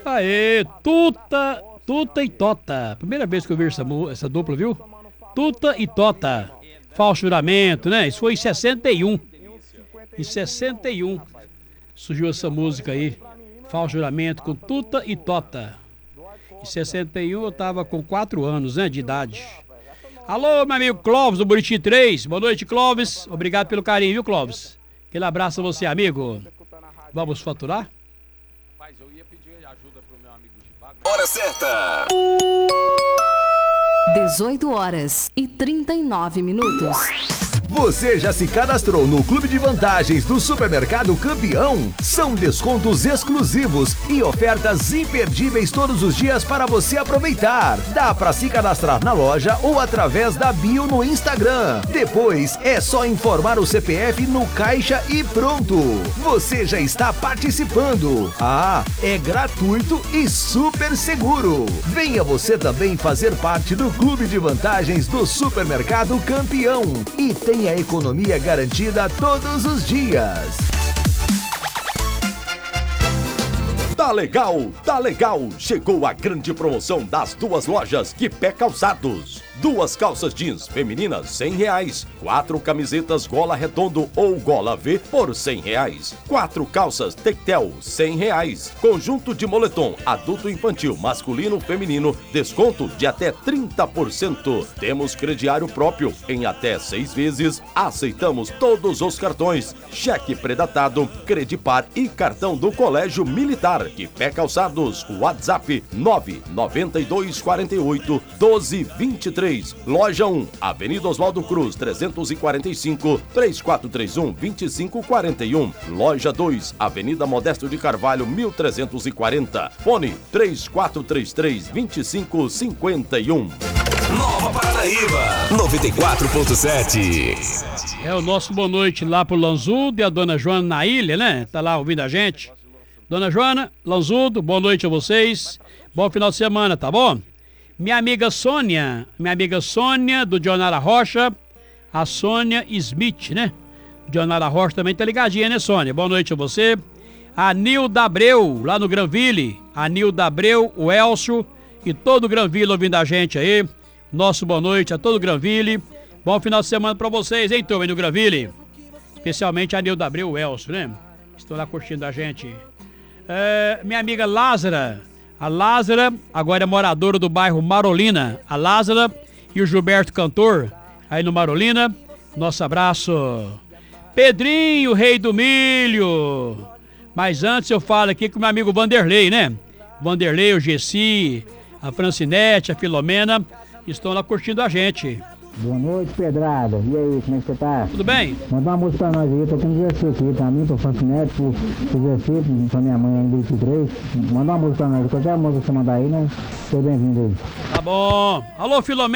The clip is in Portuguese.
Aê, Tuta e Tota. Primeira vez que eu vi essa dupla, viu? Tuta e Tota. Falso juramento, né? Isso foi em 61. Em 61 surgiu essa música aí. Falso juramento com Tuta e Tota. Em 61 eu tava com 4 anos, né, de idade. Alô, meu amigo Clóvis, do Buriti 3. Boa noite, Clóvis. Obrigado pelo carinho, viu, Clóvis? Aquele abraço a você, amigo. Vamos faturar? Rapaz, eu ia pedir ajuda pro meu amigo Givago. Hora certa. 18h39. Você já se cadastrou no Clube de Vantagens do Supermercado Campeão? São descontos exclusivos e ofertas imperdíveis todos os dias para você aproveitar. Dá para se cadastrar na loja ou através da bio no Instagram. Depois é só informar o CPF no caixa e pronto. Você já está participando. Ah, é gratuito e super seguro. Venha você também fazer parte do Clube de Vantagens do Supermercado Campeão e tem a economia garantida todos os dias. Tá legal, tá legal! Chegou a grande promoção das duas lojas Quipé Calçados. 2 calças jeans femininas R$100. 4 camisetas gola redondo ou gola V por R$100. 4 calças tectel R$100. Conjunto de moletom adulto infantil masculino feminino, desconto de até 30%. Temos crediário próprio em até 6 vezes. Aceitamos todos os cartões, cheque predatado, Credipar e cartão do Colégio Militar. Quipé Calçados, WhatsApp 992481223. Loja 1, Avenida Oswaldo Cruz, 345, 3431-2541. Loja 2, Avenida Modesto de Carvalho, 1340. Fone 3433-2551. Nova Paranaíba 94.7. É o nosso boa noite lá pro Lanzudo e a dona Joana na ilha, né? Tá lá ouvindo a gente. Dona Joana, Lanzudo, boa noite a vocês. Bom final de semana, tá bom? Minha amiga Sônia do Dionara Rocha, a Sônia Smith, né? Dionara Rocha também tá ligadinha, né, Sônia? Boa noite a você. A Nilda Abreu, lá no Granville. A Nilda Abreu, o Elcio e todo o Granville ouvindo a gente aí. Nosso boa noite a todo o Granville. Bom final de semana pra vocês, hein, turma, aí no Granville. Especialmente a Nilda Abreu, o Elcio, né? Estão lá curtindo a gente. Minha amiga Lázara. A Lázara, agora é moradora do bairro Marolina. A Lázara e o Gilberto Cantor, aí no Marolina. Nosso abraço. Pedrinho, rei do milho. Mas antes eu falo aqui com o meu amigo Vanderlei, né? Vanderlei, o Gessi, a Francinete, a Filomena, estão lá curtindo a gente. Boa noite, Pedrada. E aí, como é que você tá? Tudo bem? Manda uma música pra nós aí, tô com o Gessi aqui, pra mim, pro Francinete, pro Gessi, pra minha mãe aí, 23. Manda uma música pra nós, qualquer música que você mandar aí, né? Seja bem-vindo aí. Tá bom. Alô, Filomena.